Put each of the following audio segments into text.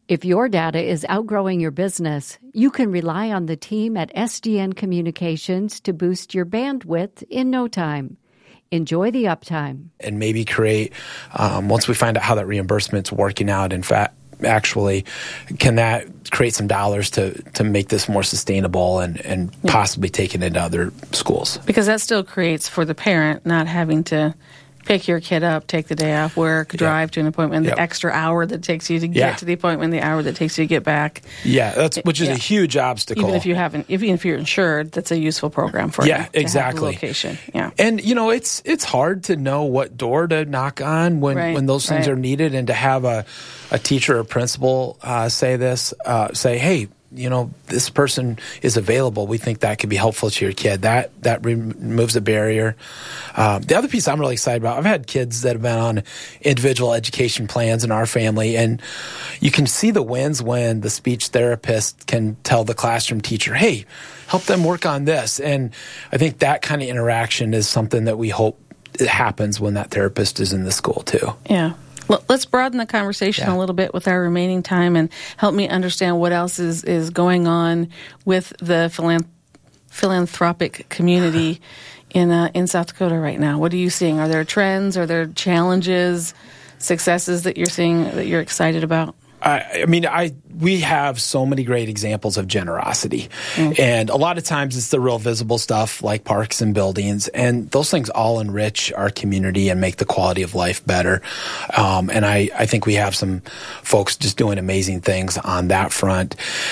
If your data is outgrowing your business, you can rely on the team at SDN Communications to boost your bandwidth in no time. Enjoy the uptime. And maybe create, once we find out how that reimbursement's working out, in fact, actually, can that create some dollars to make this more sustainable and possibly take it into other schools? Because that still creates for the parent not having to pick your kid up, take the day off work, drive to an appointment, the extra hour that takes you to get to the appointment, the hour that takes you to get back. Yeah, which is a huge obstacle. Even if you're insured, that's a useful program for you. Yeah, exactly. To have the location. Yeah, and it's hard to know what door to knock on when those things are needed, and to have a teacher or principal say, hey, this person is available. We think that could be helpful to your kid. That removes a barrier. The other piece I'm really excited about, I've had kids that have been on individual education plans in our family, and you can see the wins when the speech therapist can tell the classroom teacher, hey, help them work on this. And I think that kind of interaction is something that we hope it happens when that therapist is in the school too. Yeah. Well, let's broaden the conversation a little bit with our remaining time and help me understand what else is going on with the philanthropic community in South Dakota right now. What are you seeing? Are there trends? Are there challenges, successes that you're seeing that you're excited about? We have so many great examples of generosity. And a lot of times it's the real visible stuff like parks and buildings, and those things all enrich our community and make the quality of life better. And I think we have some folks just doing amazing things on that front.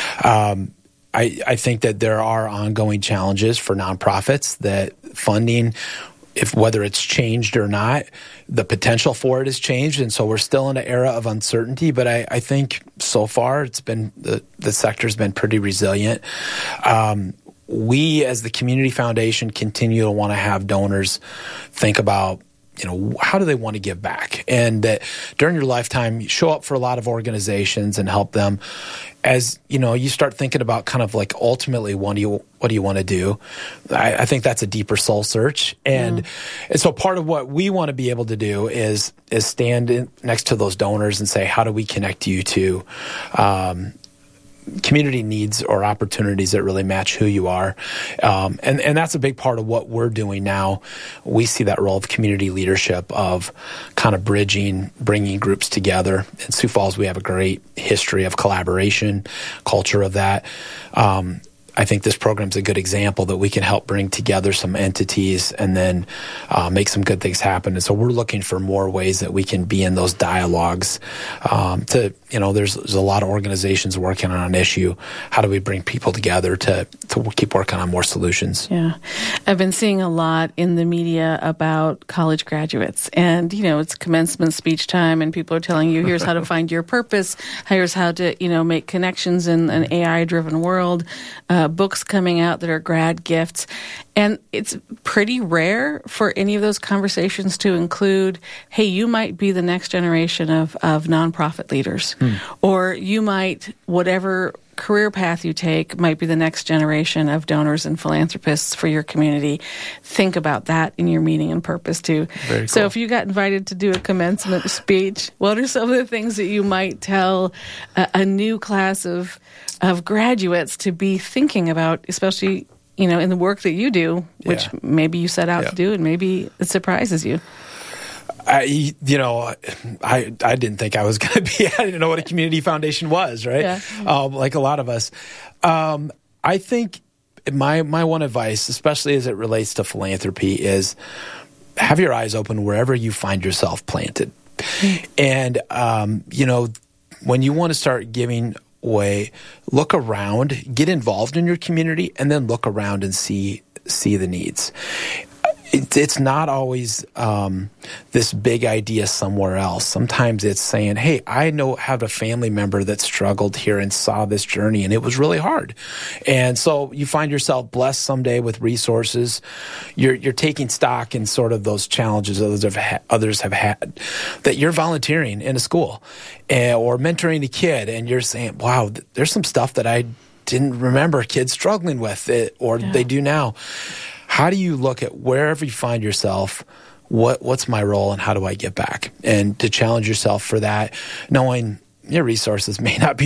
I think that there are ongoing challenges for nonprofits, that funding, whether it's changed or not, the potential for it has changed, and so we're still in an era of uncertainty. But I think so far it's been the sector's been pretty resilient. We, as the Community Foundation, continue to want to have donors think about, how do they want to give back? And that during your lifetime, you show up for a lot of organizations and help them. As you start thinking about kind of like ultimately, what do you want to do? I think that's a deeper soul search. And so part of what we want to be able to do is stand next to those donors and say, how do we connect you to community needs or opportunities that really match who you are. And that's a big part of what we're doing now. We see that role of community leadership, of kind of bringing groups together. In Sioux Falls, we have a great history of collaboration, culture of that. I think this program's a good example that we can help bring together some entities and then make some good things happen. And so we're looking for more ways that we can be in those dialogues. There's a lot of organizations working on an issue. How do we bring people together to keep working on more solutions? Yeah. I've been seeing a lot in the media about college graduates, and, it's commencement speech time, and people are telling you, here's how to find your purpose. Here's how to, make connections in an AI-driven world. Books coming out that are grad gifts. And it's pretty rare for any of those conversations to include, hey, you might be the next generation of nonprofit leaders. Or you might, whatever career path you take, might be the next generation of donors and philanthropists for your community. Think about that in your meaning and purpose, too. Very cool. So if you got invited to do a commencement speech, what are some of the things that you might tell a new class of graduates to be thinking about, especially, in the work that you do, which maybe you set out to do, and maybe it surprises you? I didn't think I was going to be. I didn't know what a community foundation was, right? Like a lot of us. I think my one advice, especially as it relates to philanthropy, is have your eyes open wherever you find yourself planted. And when you want to start giving away, look around, get involved in your community, and then look around and see the needs. It's not always this big idea somewhere else. Sometimes it's saying, hey, I have a family member that struggled here and saw this journey, and it was really hard. And so you find yourself blessed someday with resources. You're taking stock in sort of those challenges others have had, that you're volunteering in a school or mentoring a kid, and you're saying, wow, there's some stuff that I didn't remember kids struggling with they do now. How do you look at wherever you find yourself, what's my role and how do I get back? And to challenge yourself for that, knowing your resources may not be